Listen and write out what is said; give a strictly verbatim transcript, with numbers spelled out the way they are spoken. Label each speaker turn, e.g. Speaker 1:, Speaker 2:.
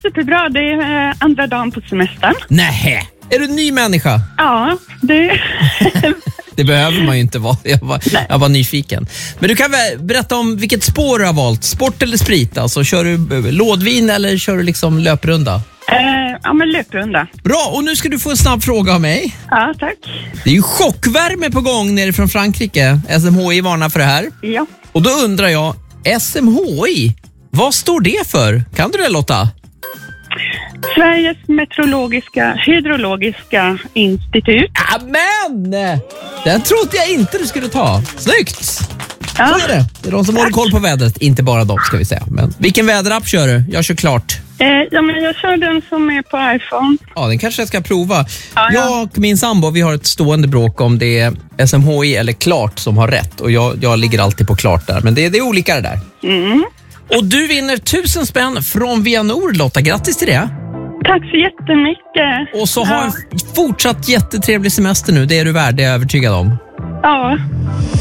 Speaker 1: Superbra, det är eh, andra dagen på semestern.
Speaker 2: Nej, är du en ny människa?
Speaker 1: Ja, det...
Speaker 2: Det behöver man ju inte vara. Jag var, jag var nyfiken. Men du kan väl berätta om vilket spår du har valt. Sport eller sprit? Alltså, kör du lådvin eller kör du liksom löprunda?
Speaker 1: Eh, ja, men löprunda.
Speaker 2: Bra, och nu ska du få en snabb fråga av mig.
Speaker 1: Ja, tack.
Speaker 2: Det är ju chockvärme på gång nere från Frankrike. S M H I varnar för det här.
Speaker 1: Ja.
Speaker 2: Och då undrar jag, S M H I, vad står det för? Kan du det, Lotta?
Speaker 1: Sveriges meteorologiska hydrologiska institut.
Speaker 2: Amen! Den trodde jag inte du skulle ta. Snyggt!
Speaker 1: Ja.
Speaker 2: Så är det. Det är de som håller koll på vädret. Inte bara de, ska vi säga. Men vilken väderapp kör du? Jag kör klart.
Speaker 1: Eh, ja, men jag kör den som är på iPhone.
Speaker 2: Ja, den kanske jag ska prova.
Speaker 1: Ja, ja.
Speaker 2: Jag och min sambo, vi har ett stående bråk om det är S M H I eller klart som har rätt. Och jag, jag ligger alltid på klart där. Men det, det är olika det där.
Speaker 1: Mm.
Speaker 2: Och du vinner tusen spänn från Vianor, Lotta. Grattis till det.
Speaker 1: Tack så jättemycket.
Speaker 2: Och så ha en fortsatt jättetrevlig semester nu. Det är du värd, det är jag övertygad om.
Speaker 1: Ja.